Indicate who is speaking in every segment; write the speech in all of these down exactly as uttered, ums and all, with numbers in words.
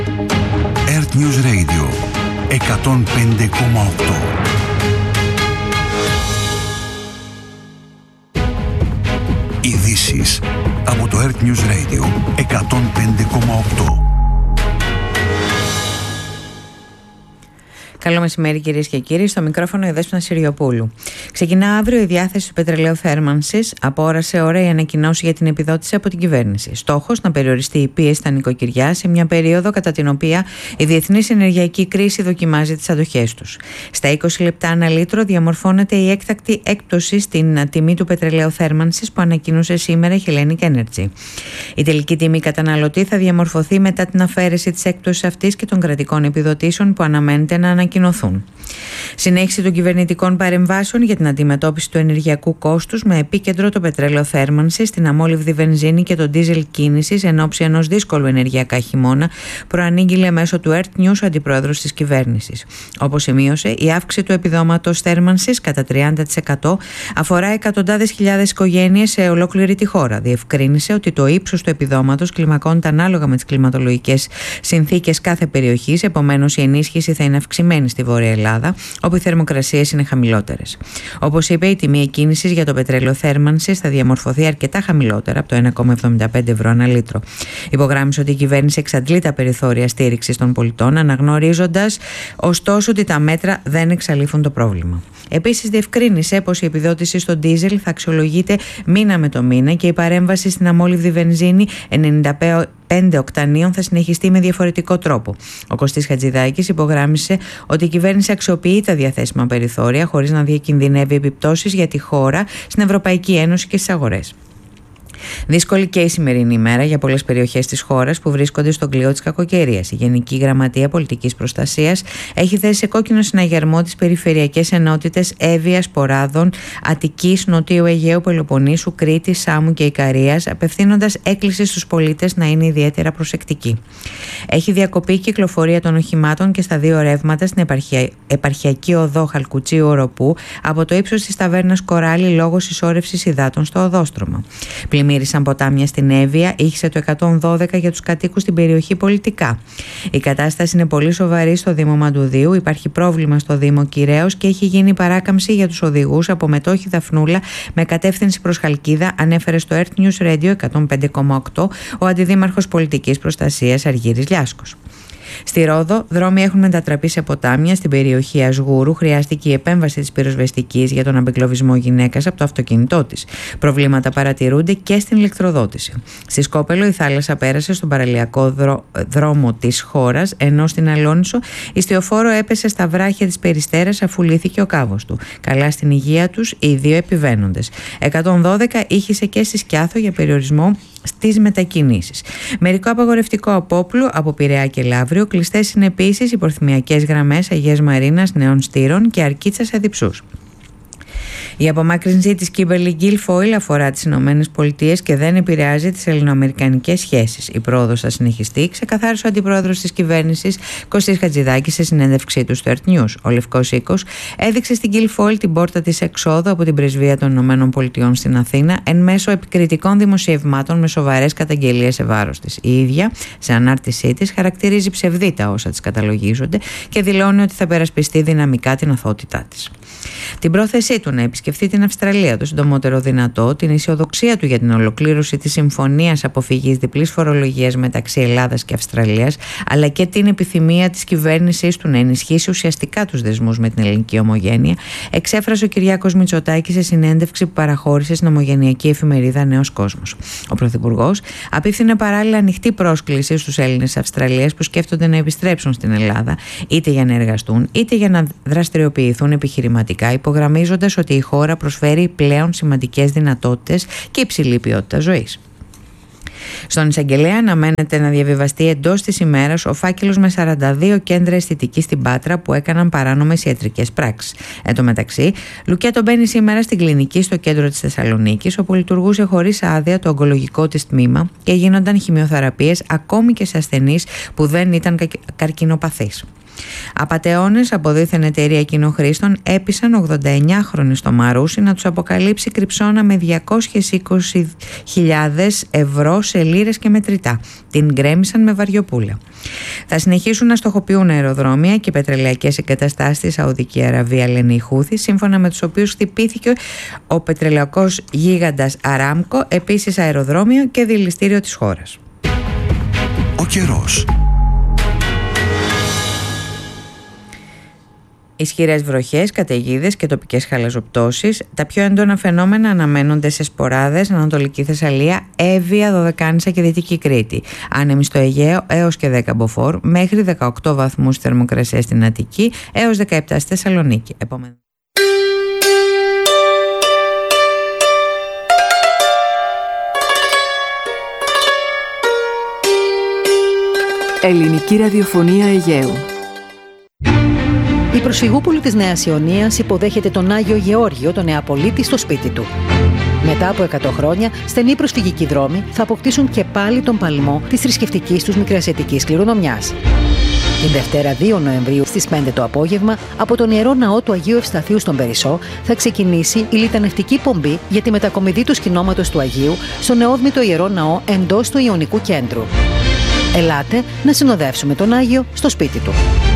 Speaker 1: Earth News Radio εκατόν πέντε κόμμα οκτώ. Ειδήσεις από το Earth News Radio εκατόν πέντε κόμμα οκτώ.
Speaker 2: Καλό μεσημέρι, κυρίες και κύριοι. Στο μικρόφωνο η Δέσποινα Συριοπούλου. Ξεκινά αύριο η διάθεση του πετρελαίου θέρμανσης. Από ώρα σε ώρα η ανακοινώση για την επιδότηση από την κυβέρνηση. Στόχος να περιοριστεί η πίεση στα νοικοκυριά σε μια περίοδο κατά την οποία η διεθνής ενεργειακή κρίση δοκιμάζει τις αντοχές τους. Στα είκοσι λεπτά ανά λίτρο διαμορφώνεται η έκτακτη έκπτωση στην τιμή του πετρελαίου θέρμανσης που ανακοίνωσε σήμερα η Hellenic Energy. Η τελική τιμή καταναλωτή θα διαμορφωθεί μετά την αφαίρεση της έκπτωσης αυτής και των κρατικών επιδοτήσεων που αναμένεται να ανακοινωθούν. Συνέχιση των κυβερνητικών παρεμβάσεων για την αντιμετώπιση του ενεργειακού κόστους με επίκεντρο το πετρέλαιο θέρμανσης, την αμόλυβδη βενζίνη και το ντίζελ κίνησης εν ώψη ενός δύσκολου ενεργειακά χειμώνα, προανήγγειλε μέσω του Earth News ο αντιπρόεδρος της κυβέρνησης. Όπως σημείωσε, η αύξηση του επιδόματος θέρμανσης κατά τριάντα τοις εκατό αφορά εκατοντάδες χιλιάδες οικογένειες σε ολόκληρη τη χώρα. Διευκρίνησε ότι το ύψος του επιδόματος κλιμακώνεται ανάλογα με τις κλιματολογικές συνθήκες κάθε περιοχής, επομένως η ενίσχυση θα είναι αυξημένη στη Βόρεια Ελλάδα, όπου οι θερμοκρασίες είναι χαμηλότερες. Όπως είπε, η τιμή εκκίνησης για το πετρέλαιο θέρμανσης θα διαμορφωθεί αρκετά χαμηλότερα από το ένα κόμμα εβδομήντα πέντε ευρώ ανά λίτρο. Υπογράμμισε ότι η κυβέρνηση εξαντλεί τα περιθώρια στήριξης των πολιτών, αναγνωρίζοντας ωστόσο ότι τα μέτρα δεν εξαλείφουν το πρόβλημα. Επίσης, διευκρίνησε πως η επιδότηση στο ντίζελ θα αξιολογείται μήνα με το μήνα και η παρέμβαση στην αμόλυβδη βενζίνη ενενήντα πέντε οκτανίων θα συνεχιστεί με διαφορετικό τρόπο. Ο Κωστής Χατζηδάκης υπογράμμισε ότι η κυβέρνηση αξιοποιεί τα διαθέσιμα περιθώρια χωρίς να διακινδυνεύει επιπτώσεις για τη χώρα, στην Ευρωπαϊκή Ένωση και στις αγορές. Δύσκολη και η σημερινή ημέρα για πολλές περιοχές της χώρας που βρίσκονται στον κλειό της κακοκαιρίας. Η Γενική Γραμματεία Πολιτικής Προστασίας έχει θέσει σε κόκκινο συναγερμό τις περιφερειακές ενότητες Εύβοιας, Ποράδων, Αττικής, Νοτίου Αιγαίου, Πελοποννήσου, Κρήτης, Σάμου και Ικαρίας, απευθύνοντας έκκληση στους πολίτες να είναι ιδιαίτερα προσεκτικοί. Έχει διακοπεί η κυκλοφορία των οχημάτων και στα δύο ρεύματα στην επαρχια... επαρχιακή οδό Χαλκουτσίου Οροπού από το ύψος της ταβέρνας Κοράλη λόγω συσσόρευσης υδάτων στο οδόστρωμα. Πλημμύρισαν ποτάμια στην Εύβοια, ήχησε το εκατόν δώδεκα για τους κατοίκους στην περιοχή Πολιτικά. Η κατάσταση είναι πολύ σοβαρή στο Δήμο Μαντουδίου, υπάρχει πρόβλημα στο Δήμο Κυραίος και έχει γίνει παράκαμψη για τους οδηγούς από Μετόχη Δαφνούλα με κατεύθυνση προς Χαλκίδα, ανέφερε στο Earth News Radio εκατόν πέντε κόμμα οκτώ ο Αντιδήμαρχος Πολιτικής Προστασίας Αργύρης Λιάσκος. Στη Ρόδο, δρόμοι έχουν μετατραπεί σε ποτάμια. Στην περιοχή Ασγούρου χρειάστηκε η επέμβαση της πυροσβεστικής για τον αμπεγκλωβισμό γυναίκας από το αυτοκίνητό της. Προβλήματα παρατηρούνται και στην ηλεκτροδότηση. Στη Σκόπελο, η θάλασσα πέρασε στον παραλιακό δρό... δρόμο της χώρας, ενώ στην Αλόνισο η στιοφόρο έπεσε στα βράχια της Περιστέρας αφού λύθηκε ο κάβος του. Καλά στην υγεία τους οι δύο επιβαίνοντες. εκατόν δώδεκα ήχησε και στη Σκιάθο για περιορισμό στις μετακινήσεις. Μερικό απαγορευτικό απόπλου από Πειραιά και Λαύριο. Κλειστές είναι επίσης οι προθυμιακές γραμμές Αγίας Μαρίνας, Νέων Στήρων και Αρκίτσας Αδιψούς. Η απομάκρυνση της Κίμπερλι Γκίλφοιλ αφορά τις Ηνωμένες Πολιτείες και δεν επηρεάζει τις ελληνοαμερικανικές σχέσεις. Η πρόοδος θα συνεχιστεί, ξεκαθάρισε ο αντιπρόεδρος της κυβέρνησης Κωστής Χατζηδάκης σε συνέντευξή του στο Earth News. Ο Λευκός Οίκος έδειξε στην Γκίλφοιλ την πόρτα της εξόδου από την πρεσβεία των Ηνωμένων Πολιτειών στην Αθήνα εν μέσω επικριτικών δημοσιευμάτων με σοβαρές καταγγελίες σε βάρος της. Η ίδια, σε ανάρτησή της, χαρακτηρίζει ψευδίτα όσα της καταλογίζονται και δηλώνει ότι θα περασπιστεί δυναμικά την αθωότητά της. Την πρόθεσή του να επισκεφθεί την Αυστραλία το συντομότερο δυνατό, την αισιοδοξία του για την ολοκλήρωση της συμφωνίας αποφυγής διπλής φορολογίας μεταξύ Ελλάδας και Αυστραλίας, αλλά και την επιθυμία της κυβέρνησης του να ενισχύσει ουσιαστικά τους δεσμούς με την ελληνική ομογένεια, εξέφρασε ο Κυριάκος Μητσοτάκης σε συνέντευξη που παραχώρησε στην ομογενειακή εφημερίδα Νέος Κόσμος. Ο Πρωθυπουργός απίφθινε παράλληλα ανοιχτή πρόσκληση στους Έλληνες της Αυστραλίας που σκέφτονται να επιστρέψουν στην Ελλάδα, είτε για να εργαστούν είτε για να δραστηριοποιηθούν επιχειρηματικά, υπογραμμίζοντας ότι η χώρα προσφέρει πλέον σημαντικές δυνατότητες και υψηλή ποιότητα ζωής. Στον εισαγγελέα αναμένεται να διαβιβαστεί εντός της ημέρας ο φάκελος με σαράντα δύο κέντρα αισθητικής στην Πάτρα που έκαναν παράνομες ιατρικές πράξεις. Εν τω μεταξύ, Λουκέτο μπαίνει σήμερα στην κλινική στο κέντρο της Θεσσαλονίκης, όπου λειτουργούσε χωρίς άδεια το ογκολογικό της τμήμα και γίνονταν χημειοθεραπείες ακόμη και σε ασθενείς που δεν ήταν καρκινοπαθείς. Απατεώνες από δίθεν εταιρεία κοινοχρήστων έπεισαν ογδονταεννιάχρονη στο Μαρούσι να τους αποκαλύψει κρυψώνα με διακόσιες είκοσι χιλιάδες ευρώ σε λίρες και μετρητά. Την γκρέμισαν με βαριοπούλα. Θα συνεχίσουν να στοχοποιούν αεροδρόμια και πετρελαϊκές εγκαταστάσεις στη Σαουδική Αραβία, λένε οι Χούθη, σύμφωνα με τους οποίους χτυπήθηκε ο πετρελαϊκός γίγαντας Αράμκο, επίσης αεροδρόμιο και δηληστήριο της χώρας.
Speaker 1: Ο καιρός.
Speaker 2: Ισχυρές βροχές, καταιγίδες και τοπικές χαλαζοπτώσεις. Τα πιο έντονα φαινόμενα αναμένονται σε Σποράδες, Ανατολική Θεσσαλία, Εύβοια, Δωδεκάνησα και Δυτική Κρήτη. Άνεμοι στο Αιγαίο έως και δέκα μποφόρ, μέχρι δεκαοκτώ βαθμούς θερμοκρασία στην Αττική έως δεκαεπτά στη Θεσσαλονίκη. Επόμενα.
Speaker 3: Ελληνική ραδιοφωνία Αιγαίου.
Speaker 4: Η προσφυγούπολη της Νέας Ιωνίας υποδέχεται τον Άγιο Γεώργιο, τον Νεαπολίτη, στο σπίτι του. Μετά από εκατό χρόνια, στενοί προσφυγικοί δρόμοι θα αποκτήσουν και πάλι τον παλμό της θρησκευτικής τους μικρασιατικής κληρονομιάς. Την Δευτέρα δύο Νοεμβρίου στις πέντε το απόγευμα, από τον Ιερό Ναό του Αγίου Ευσταθείου στον Περισσό, θα ξεκινήσει η λιτανευτική πομπή για τη μετακομιδή του σκηνώματος του Αγίου στο νεόδμητο Ιερό Ναό εντός του Ιωνικού Κέντρου. Ελάτε να συνοδεύσουμε τον Άγιο στο σπίτι του.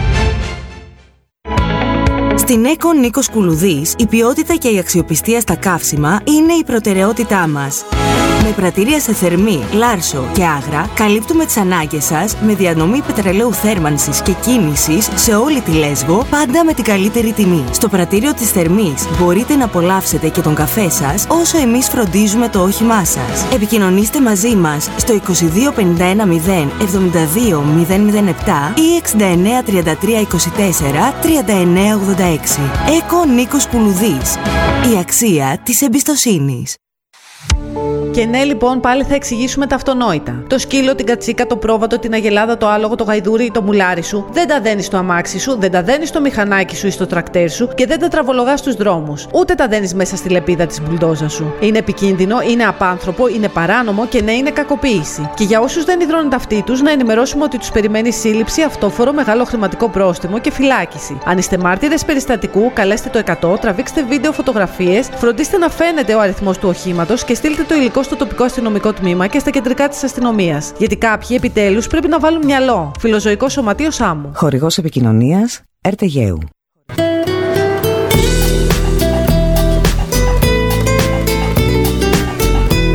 Speaker 5: Στην ΕΚΟ Νίκος Κουλουδής, η ποιότητα και η αξιοπιστία στα καύσιμα είναι η προτεραιότητά μας. Με πρατήρια σε Θερμή, Λάρσο και Άγρα, καλύπτουμε τις ανάγκες σας με διανομή πετρελαίου θέρμανσης και κίνησης σε όλη τη Λέσβο, πάντα με την καλύτερη τιμή. Στο πρατήριο της Θερμής μπορείτε να απολαύσετε και τον καφέ σας, όσο εμείς φροντίζουμε το όχημά σας. Επικοινωνήστε μαζί μας στο είκοσι δύο πενήντα ένα μηδέν εβδομήντα δύο μηδέν μηδέν επτά ή εξήντα εννέα τριάντα τρία είκοσι τέσσερα τριάντα εννέα ογδόντα έξι. ΕΚΟ Νίκος Κουλουδής. Η αξία της εμπιστοσύνης.
Speaker 6: Και ναι, λοιπόν, πάλι θα εξηγήσουμε τα αυτονόητα. Το σκύλο, την κατσίκα, το πρόβατο, την αγελάδα, το άλογο, το γαϊδούρι ή το μουλάρι σου δεν τα δένεις στο αμάξι σου, δεν τα δένεις στο μηχανάκι σου ή στο τρακτέρ σου και δεν τα τραβολογάς στους δρόμους. Ούτε τα δένεις μέσα στη λεπίδα της μπουλντόζα σου. Είναι επικίνδυνο, είναι απάνθρωπο, είναι παράνομο και ναι, είναι κακοποίηση. Και για όσους δεν υδρώνουν τα αυτοί τους, να ενημερώσουμε ότι τους περιμένει σύλληψη, αυτόφορο, μεγάλο χρηματικό πρόστιμο και φυλάκιση. Αν είστε μάρτυρες περιστατικού, καλέστε το εκατό, τραβήξτε βίντεο, φωτογραφίες, φροντίστε να φαίνεται ο αριθμός του οχήματος και στείλτε το υλικό στο τοπικό αστυνομικό τμήμα και στα κεντρικά της αστυνομίας. Γιατί κάποιοι επιτέλους πρέπει να βάλουν μυαλό. Φιλοζωικό Σωματείο Σάμου.
Speaker 7: Χορηγός επικοινωνίας Ερτεγέου.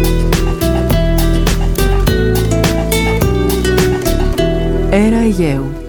Speaker 3: Έρα Αιγαίου.